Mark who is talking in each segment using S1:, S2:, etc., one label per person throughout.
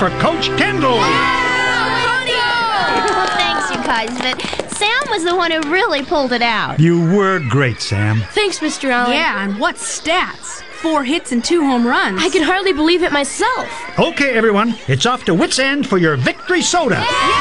S1: for Coach Kendall.
S2: Well, thanks, you guys, but Sam was the one who really pulled it out.
S1: You were great, Sam.
S3: Thanks, Mr. Allen.
S4: Yeah, and what stats? 4 hits and 2 home runs.
S3: I can hardly believe it myself.
S1: Okay, everyone, it's off to Wits End for your victory soda.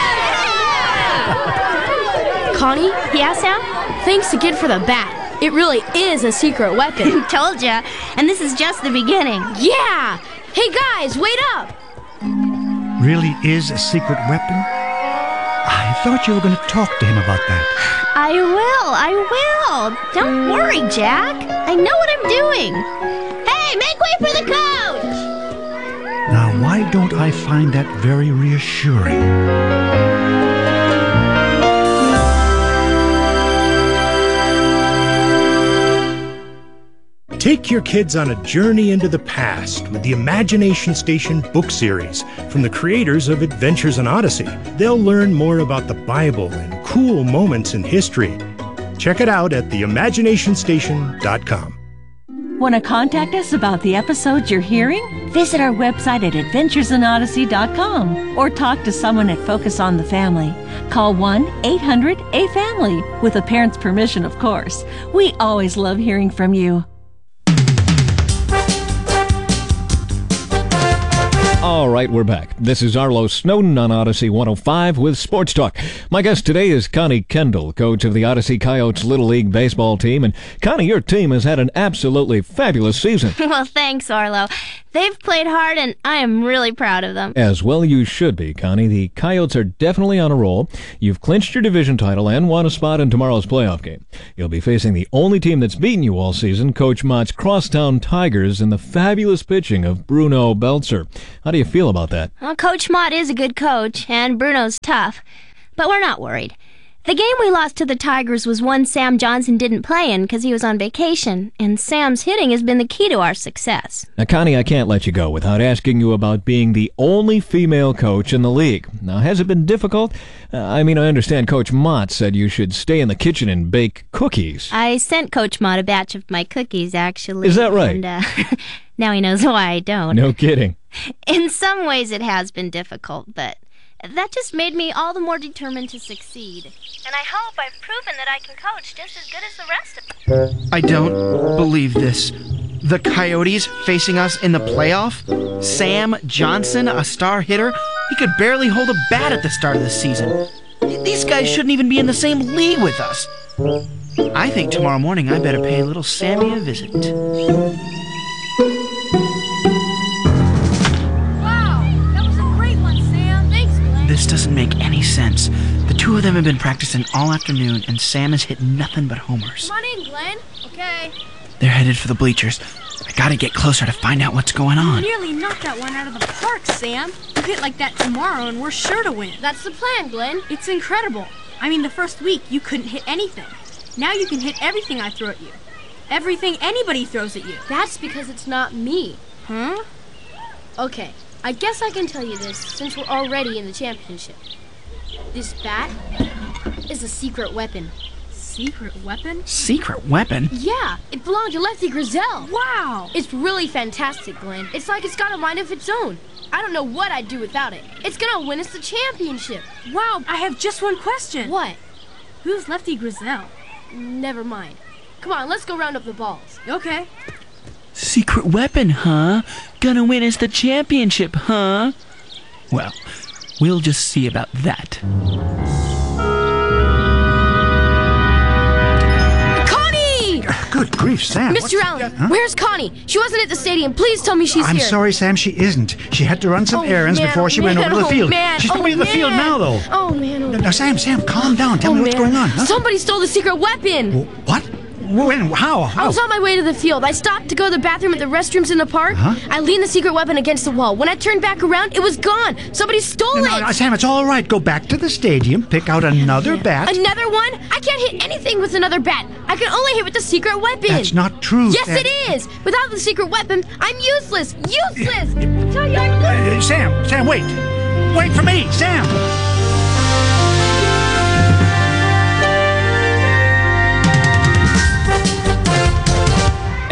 S3: Connie?
S2: Yeah, Sam?
S3: Thanks again for the bat. It really is a secret weapon.
S2: Told ya. And this is just the beginning.
S3: Yeah! Hey guys, wait up!
S1: Really is a secret weapon? I thought you were going to talk to him about that.
S2: I will. Don't worry, Jack. I know what I'm doing. Hey, make way for the coach!
S1: Now, why don't I find that very reassuring?
S5: Take your kids on a journey into the past with the Imagination Station book series from the creators of Adventures in Odyssey. They'll learn more about the Bible and cool moments in history. Check it out at theimaginationstation.com.
S6: Want to contact us about the episodes you're hearing? Visit our website at adventuresinodyssey.com or talk to someone at Focus on the Family. Call 1-800-A-FAMILY with a parent's permission, of course. We always love hearing from you.
S7: All right, we're back. This is Arlo Snowden on Odyssey 105 with Sports Talk. My guest today is Connie Kendall, coach of the Odyssey Coyotes Little League baseball team. And Connie, your team has had an absolutely fabulous season.
S2: Well, thanks, Arlo. They've played hard, and I am really proud of them.
S7: As well you should be, Connie. The Coyotes are definitely on a roll. You've clinched your division title and won a spot in tomorrow's playoff game. You'll be facing the only team that's beaten you all season, Coach Mott's Crosstown Tigers, in the fabulous pitching of Bruno Belzer. How do you feel about that?
S2: Well, Coach Mott is a good coach, and Bruno's tough. But we're not worried. The game we lost to the Tigers was one Sam Johnson didn't play in because he was on vacation, and Sam's hitting has been the key to our success.
S7: Now, Connie, I can't let you go without asking you about being the only female coach in the league. Now, has it been difficult? I understand Coach Mott said you should stay in the kitchen and bake cookies.
S2: I sent Coach Mott a batch of my cookies, actually.
S7: Is that right?
S2: And now he knows why I don't.
S7: No kidding.
S2: In some ways it has been difficult, but that just made me all the more determined to succeed. And I hope I've proven that I can coach just as good as the rest of them.
S8: I don't believe this. The Coyotes facing us in the playoff? Sam Johnson, a star hitter? He could barely hold a bat at the start of the season. These guys shouldn't even be in the same league with us. I think tomorrow morning I better pay little Sammy a visit. This doesn't make any sense. The two of them have been practicing all afternoon, and Sam has hit nothing but homers.
S3: Come on in, Glenn. Okay.
S8: They're headed for the bleachers. I gotta get closer to find out what's going on.
S4: You nearly knocked that one out of the park, Sam. You hit like that tomorrow, and we're sure to win.
S3: That's the plan, Glenn.
S4: It's incredible. The first week, you couldn't hit anything. Now you can hit everything I throw at you. Everything anybody throws at you.
S3: That's because it's not me.
S4: Huh?
S3: Okay, I guess I can tell you this since we're already in the championship. This bat is a secret weapon.
S4: Secret weapon?
S8: Secret weapon?
S3: Yeah, it belonged to Lefty Grizel.
S4: Wow!
S3: It's really fantastic, Glenn. It's like it's got a mind of its own. I don't know what I'd do without it. It's gonna win us the championship.
S4: Wow, I have just one question.
S3: What?
S4: Who's Lefty Grizel?
S3: Never mind. Come on, let's go round up the balls.
S4: Okay.
S8: Secret weapon, huh? Gonna win us the championship, huh? Well, we'll just see about that.
S3: Connie!
S1: Good grief, Sam.
S3: Mr. Allen, where's Connie? She wasn't at the stadium. Please tell me she's
S1: I'm
S3: here.
S1: sorry, Sam, she isn't. She had to run some errands before she went over to the field. She's probably in the field now, though.
S3: Oh, man.
S1: Now, Sam, calm down. Tell me what's going on. Huh?
S3: Somebody stole the secret weapon.
S1: What? When? How?
S3: I was on my way to the field. I stopped to go to the bathroom at the restrooms in the park.
S1: Huh?
S3: I leaned the secret weapon against the wall. When I turned back around, it was gone. Somebody stole it.
S1: No, Sam, it's all right. Go back to the stadium, pick out another bat.
S3: Another one? I can't hit anything with another bat. I can only hit with the secret weapon.
S1: That's not true,
S3: Yes,
S1: Sam.
S3: it is. Without the secret weapon, I'm useless. Useless. I tell you, I'm useless.
S1: Sam, wait. Wait for me, Sam.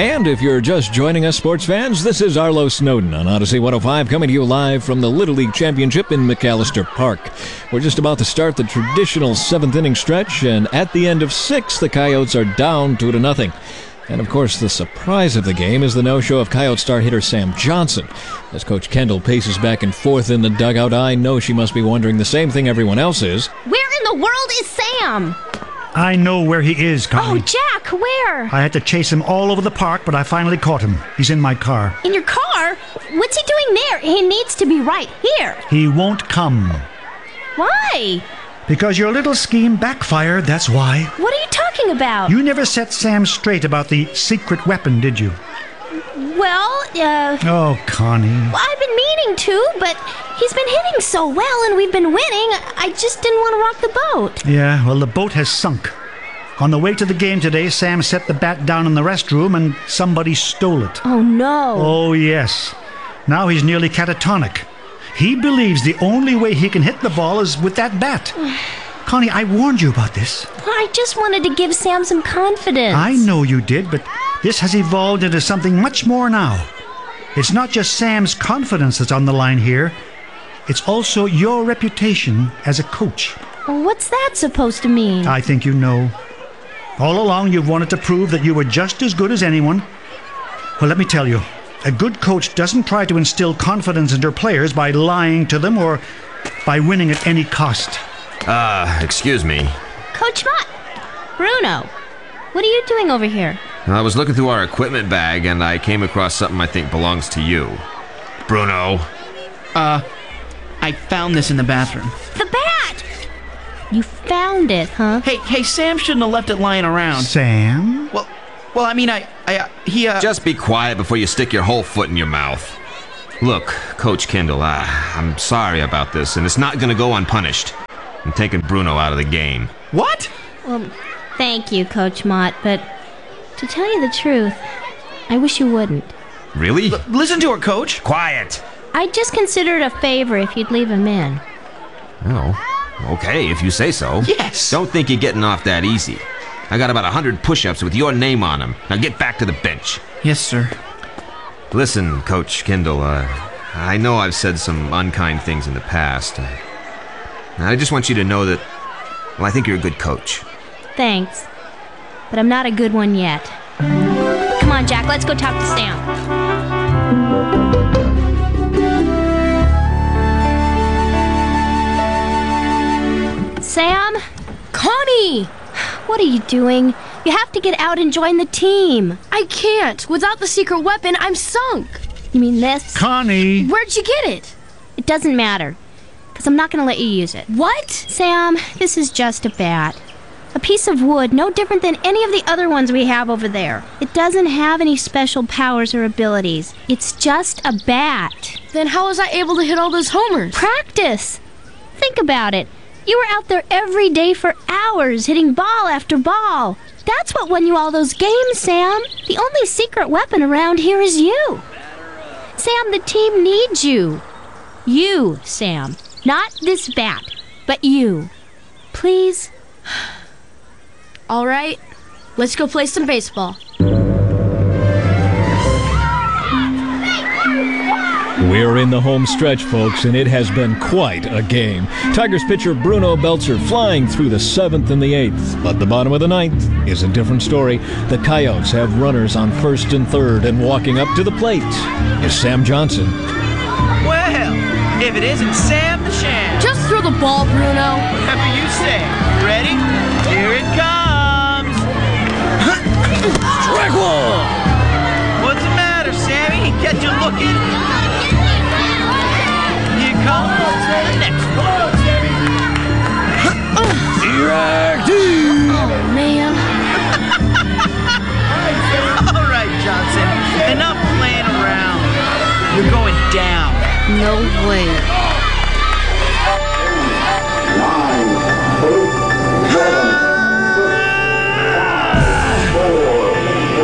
S7: And if you're just joining us, sports fans, this is Arlo Snowden on Odyssey 105, coming to you live from the Little League Championship in McAllister Park. We're just about to start the traditional seventh-inning stretch, and at the end of 6, the Coyotes are down 2-0. And, of course, the surprise of the game is the no-show of Coyote star hitter Sam Johnson. As Coach Kendall paces back and forth in the dugout, I know she must be wondering the same thing everyone else is.
S2: Where in the world is Sam?
S1: I know where he is, Connie.
S2: Oh, Jack, where?
S1: I had to chase him all over the park, but I finally caught him. He's in my car.
S2: In your car? What's he doing there? He needs to be right here.
S1: He won't come.
S2: Why?
S1: Because your little scheme backfired, that's why.
S2: What are you talking about?
S1: You never set Sam straight about the secret weapon, did you?
S2: Well,
S1: Oh, Connie.
S2: I've been meaning to, but he's been hitting so well and we've been winning. I just didn't want to rock the boat.
S1: Yeah, well, the boat has sunk. On the way to the game today, Sam set the bat down in the restroom and somebody stole it.
S2: Oh, no.
S1: Oh, yes. Now he's nearly catatonic. He believes the only way he can hit the ball is with that bat. Connie, I warned you about this.
S2: I just wanted to give Sam some confidence.
S1: I know you did, but this has evolved into something much more now. It's not just Sam's confidence that's on the line here. It's also your reputation as a coach.
S2: What's that supposed to mean?
S1: I think you know. All along you've wanted to prove that you were just as good as anyone. Well, let me tell you, a good coach doesn't try to instill confidence in their players by lying to them or by winning at any cost.
S9: Excuse me.
S2: Coach Mott. Bruno. What are you doing over here?
S9: I was looking through our equipment bag and I came across something I think belongs to you. Bruno.
S8: I found this in the bathroom.
S2: The bat! You found it, huh?
S8: Hey, Sam shouldn't have left it lying around.
S1: Sam?
S8: Well, I mean, he
S9: Just be quiet before you stick your whole foot in your mouth. Look, Coach Kendall, I'm sorry about this, and it's not going to go unpunished. I'm taking Bruno out of the game.
S8: What?
S2: Well, thank you, Coach Mott, but to tell you the truth, I wish you wouldn't.
S9: Really?
S8: Listen to her, Coach.
S9: Quiet!
S2: I'd just consider it a favor if you'd leave him in.
S9: Oh, okay, if you say so.
S8: Yes.
S9: Don't think you're getting off that easy. I got about 100 push-ups with your name on them. Now get back to the bench.
S8: Yes, sir.
S9: Listen, Coach Kendall, I know I've said some unkind things in the past. I just want you to know that, well, I think you're a good coach.
S2: Thanks. But I'm not a good one yet. Come on, Jack, let's go talk to Sam. Sam?
S3: Connie!
S2: What are you doing? You have to get out and join the team.
S3: I can't. Without the secret weapon, I'm sunk.
S2: You mean this?
S1: Connie!
S3: Where'd you get it?
S2: It doesn't matter, because I'm not going to let you use it.
S3: What?
S2: Sam, this is just a bat. A piece of wood, no different than any of the other ones we have over there. It doesn't have any special powers or abilities. It's just a bat.
S3: Then how was I able to hit all those homers?
S2: Practice. Think about it. You were out there every day for hours, hitting ball after ball. That's what won you all those games, Sam. The only secret weapon around here is you. Sam, the team needs you. You, Sam. Not this bat, but you. Please?
S3: All right, let's go play some baseball.
S7: We're in the home stretch, folks, and it has been quite a game. Tigers pitcher Bruno Belzer flying through the 7th and the 8th. But the bottom of the 9th is a different story. The Coyotes have runners on 1st and 3rd, and walking up to the plate is Sam Johnson.
S8: Well, if it isn't Sam the Sham.
S3: Just throw the ball, Bruno.
S8: Whatever you say. Ready? Here it comes.
S7: Strike one!
S8: What's the matter, Sammy? Get you looking. Here comes the next one.
S3: Oh, man.
S8: All right, Johnson. Enough playing around. You're going down.
S3: No way.